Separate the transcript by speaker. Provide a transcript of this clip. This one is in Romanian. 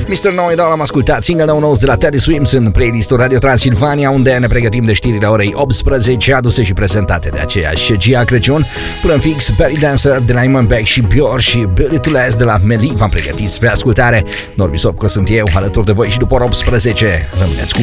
Speaker 1: Mr. Know-It-All am ascultat single nou de la Teddy Swims în playlistul Radio Transilvania, unde ne pregătim de știrile orei 18 aduse și prezentate de aceeași Gia Crăciun. Până în fix, Belly Dancer de la Iman Beck și Bior și Build It To Last de la Meli v-am pregătit spre ascultare. Norbi Sopco sunt eu, alături de voi și după ora 18. Rămâneți cu